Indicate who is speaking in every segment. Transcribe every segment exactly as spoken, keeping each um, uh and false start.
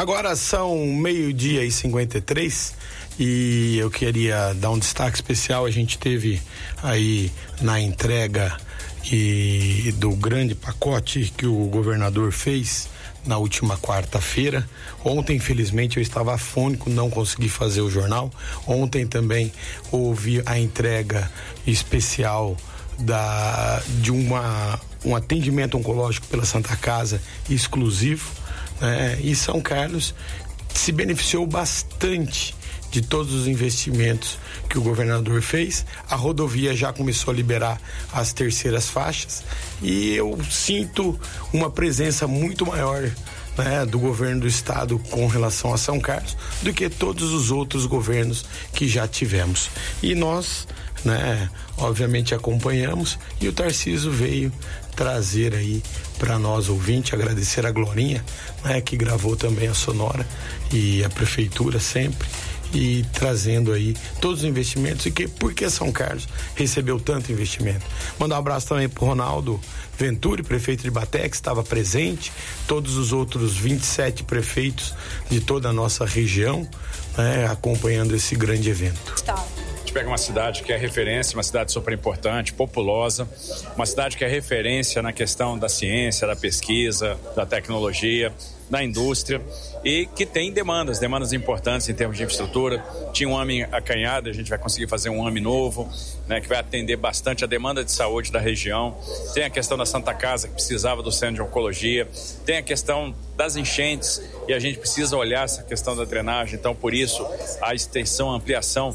Speaker 1: Agora são meio-dia e cinquenta e três e eu queria dar um destaque especial. A gente teve aí na entrega e do grande pacote que o governador fez na última quarta-feira. Ontem, infelizmente, eu estava afônico, não consegui fazer o jornal. Ontem também houve a entrega especial da, de uma, um atendimento oncológico pela Santa Casa exclusivo, né? E São Carlos se beneficiou bastante de todos os investimentos que o governador fez. A rodovia já começou a liberar as terceiras faixas e eu sinto uma presença muito maior, né, do governo do estado com relação a São Carlos do que todos os outros governos que já tivemos. E nós, né, obviamente acompanhamos, e o Tarcísio veio trazer aí para nós ouvintes, agradecer a Glorinha, né, que gravou também a sonora, e a prefeitura sempre, e trazendo aí todos os investimentos. E que, por que São Carlos recebeu tanto investimento? Mandar um abraço também pro Ronaldo Venturi, prefeito de Ibaté, que estava presente, todos os outros vinte e sete prefeitos de toda a nossa região, né, acompanhando esse grande evento.
Speaker 2: Tá. Pega uma cidade que é referência, uma cidade super importante, populosa, uma cidade que é referência na questão da ciência, da pesquisa, da tecnologia, da indústria, e que tem demandas, demandas importantes em termos de infraestrutura. Tinha um AME acanhado, a gente vai conseguir fazer um AME novo, né, que vai atender bastante a demanda de saúde da região. Tem a questão da Santa Casa, que precisava do centro de oncologia. Tem a questão das enchentes, e a gente precisa olhar essa questão da drenagem. Então, por isso, a extensão, a ampliação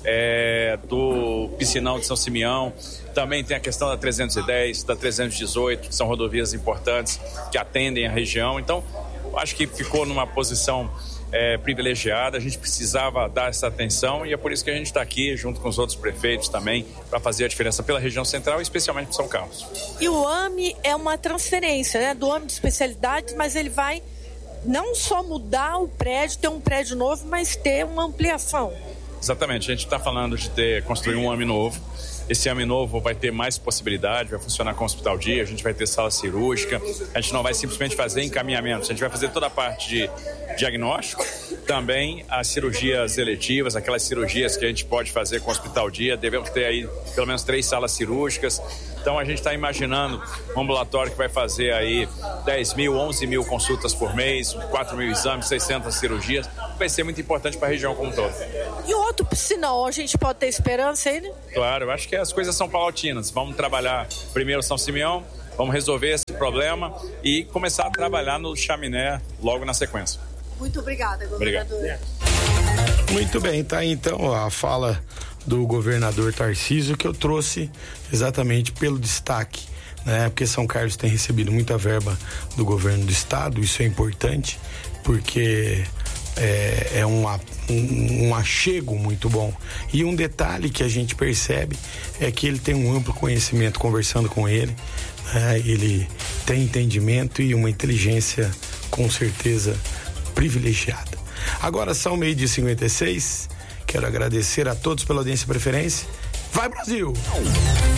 Speaker 2: É, do Piscinão de São Simeão. Também tem a questão da trezentos e dez, da trezentos e dezoito, que são rodovias importantes que atendem a região. Então, acho que ficou numa posição é, privilegiada. A gente precisava dar essa atenção, e é por isso que a gente está aqui junto com os outros prefeitos também, para fazer a diferença pela região central e especialmente para São Carlos.
Speaker 3: E o AME é uma transferência, né, do AME de especialidade, mas ele vai não só mudar o prédio, ter um prédio novo, mas ter uma ampliação.
Speaker 2: Exatamente, a gente está falando de ter, construir um AME novo. Esse AME novo vai ter mais possibilidade, vai funcionar com hospital dia, a gente vai ter sala cirúrgica, a gente não vai simplesmente fazer encaminhamentos, a gente vai fazer toda a parte de diagnóstico, também as cirurgias eletivas, aquelas cirurgias que a gente pode fazer com hospital dia. Devemos ter aí pelo menos três salas cirúrgicas. Então a gente está imaginando um ambulatório que vai fazer aí dez mil, onze mil consultas por mês, quatro mil exames, seiscentas cirurgias. Vai ser muito importante para a região como um todo.
Speaker 3: E o outro piscinão, a gente pode ter esperança aí, né?
Speaker 2: Claro, eu acho que as coisas são paulatinas. Vamos trabalhar primeiro São Simeão, vamos resolver esse problema e começar a trabalhar no Chaminé logo na sequência.
Speaker 3: Muito obrigada, governador. Obrigado.
Speaker 1: Muito bem, tá aí então a fala do governador Tarcísio, que eu trouxe exatamente pelo destaque, né? Porque São Carlos tem recebido muita verba do governo do estado, isso é importante, porque é, é uma, um, um achego muito bom. E um detalhe que a gente percebe é que ele tem um amplo conhecimento, conversando com ele, né? Ele tem entendimento e uma inteligência com certeza privilegiada. Agora são meio-dia e cinquenta e seis. Quero agradecer a todos pela audiência e preferência. Vai, Brasil!